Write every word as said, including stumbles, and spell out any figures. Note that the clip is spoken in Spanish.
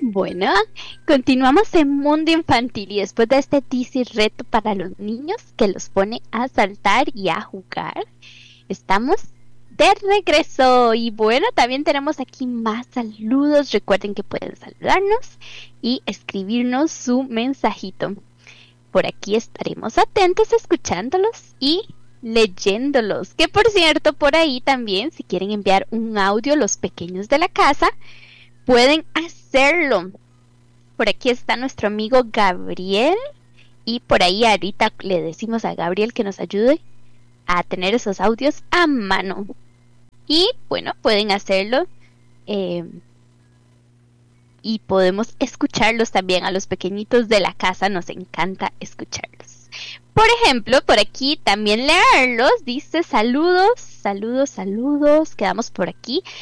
Bueno, continuamos en Mundo Infantil y después de este teasy reto para los niños que los pone a saltar y a jugar, estamos de regreso. Y bueno, también tenemos aquí más saludos. Recuerden que pueden saludarnos y escribirnos su mensajito. Por aquí estaremos atentos escuchándolos y leyéndolos. Que por cierto, por ahí también, si quieren enviar un audio los pequeños de la casa, pueden hacerlo. Por aquí está nuestro amigo Gabriel. Y por ahí ahorita le decimos a Gabriel que nos ayude a tener esos audios a mano. Y bueno, pueden hacerlo. Eh, y podemos escucharlos también. A los pequeñitos de la casa nos encanta escucharlos. Por ejemplo, por aquí también leerlos. Dice saludos, saludos, saludos. Quedamos por aquí.